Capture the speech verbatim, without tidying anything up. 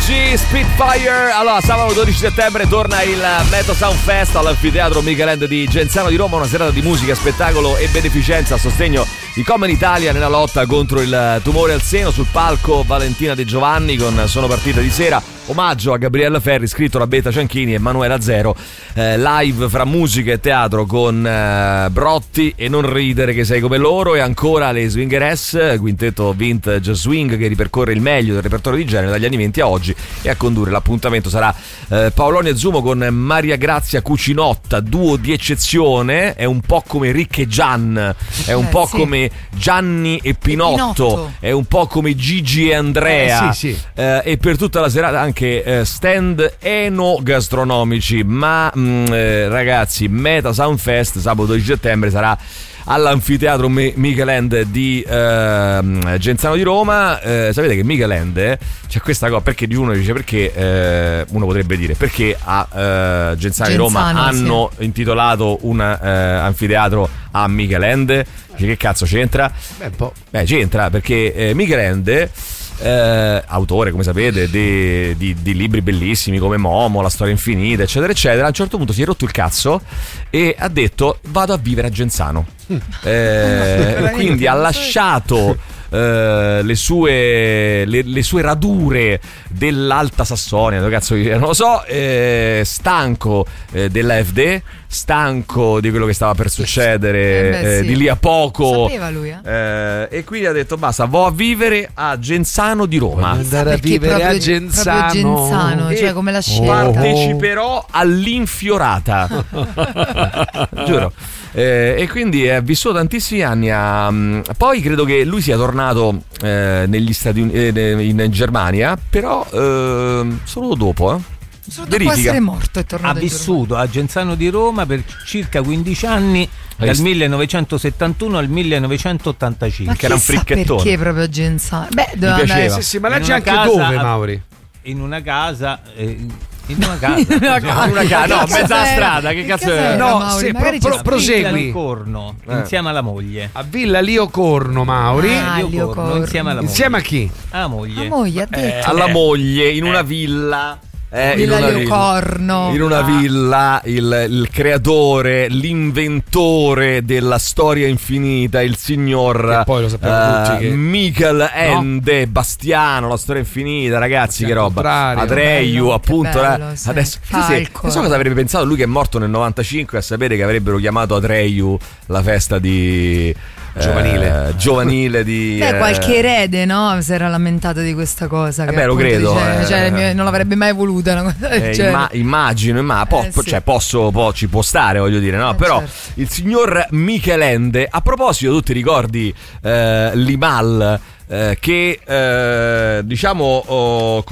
Gigi, Spitfire. Allora, sabato dodici settembre torna il Meteo Sound Fest all'Anfiteatro Michelend di Genzano di Roma, una serata di musica, spettacolo e beneficenza a sostegno di Common Italia nella lotta contro il tumore al seno. Sul palco Valentina De Giovanni con Sono partita di sera, omaggio a Gabriella Ferri, scritto da Beta Cianchini e Manuela Zero, eh, live fra musica e teatro con eh, Brotti e Non ridere che sei come loro, e ancora le Swingeress, quintetto vintage swing che ripercorre il meglio del repertorio di genere dagli anni venti a oggi, e a condurre l'appuntamento sarà eh, Paolonia Zumo con Maria Grazia Cucinotta, duo di eccezione, è un po' come Rick e Gian, è un eh, po' sì. come Gianni e Pinotto, e Pinotto, è un po' come Gigi e Andrea, eh, sì, sì. Eh, e per tutta la serata anche eh, stand enogastronomici. Ma mh, eh, ragazzi, Meta Sound Fest sabato dodici settembre sarà all'Anfiteatro Michelend di eh, Genzano di Roma. Eh, sapete che Michelend eh, c'è questa cosa, perché di uno dice perché eh, uno potrebbe dire perché a eh, Genzano di Roma hanno sì. intitolato un eh, anfiteatro a Michelend. Dice, che cazzo c'entra? Beh, un po'. Beh, c'entra perché eh, Michelend, eh, autore, come sapete, di, di, di libri bellissimi come Momo, La storia infinita, eccetera eccetera, a un certo punto si è rotto il cazzo e ha detto vado a vivere a Genzano. Mm. Eh, quindi ha lasciato Uh, le sue le, le sue radure dell'Alta Sassonia, dove cazzo non lo so, eh, stanco eh, della F D, stanco di quello che stava per succedere eh beh, eh, sì. di lì a poco. Sapeva lui, eh? Eh, e quindi ha detto basta, vo' a vivere a Genzano di Roma. Voglio andare a vivere proprio, a Genzano, Genzano, e cioè come la scelta. Parteciperò all'Infiorata. Giuro. Eh, e quindi ha vissuto tantissimi anni a, poi credo che lui sia tornato eh, negli Stati Uniti, eh, in Germania, però eh, solo dopo eh. Solo dopo essere morto è tornato. Ha vissuto a Genzano di Roma per circa quindici anni, dal millenovecentosettantuno al millenovecentottantacinque. Ma che era un fricchettone. Perché proprio Genzano? Beh, doveva andare. Sì, sì, ma legge anche dove, Mauri? In una casa eh, in una casa, in una casa, una casa. No, mezza era? strada, che, che cazzo è? No, Mauri, sì, pro, pro, prosegui. Corno, eh. insieme alla moglie. A Villa Lio Corno, Mauri. Ah, Lio Lio Corno, Corno. insieme alla moglie. Insieme a chi? Alla moglie. La moglie ha detto. Eh, alla moglie, in una villa. Eh, Villa in una Lio villa, Corno. in una villa il, il creatore, l'inventore della storia infinita, il signor che poi lo sappiamo uh, tutti che... Michel Ende no? Bastiano, la storia infinita, ragazzi, che roba. Adreiu, appunto. Bello, eh, sì. adesso Falco. non so cosa avrebbe pensato lui che è morto nel novantacinque a sapere che avrebbero chiamato Adreiu la festa di giovanile eh, giovanile di beh, eh... qualche erede, no? Si era lamentato di questa cosa. Eh che beh, lo credo. Dice, Eh, cioè, non l'avrebbe mai voluta una cosa del eh, genere. imma- immagino, ma po- Eh, sì. cioè, posso, po- ci può stare, voglio dire, no? Eh, Però certo. il signor Michelende, a proposito, tu ti ricordi eh, Limal? Eh, che eh, diciamo oh,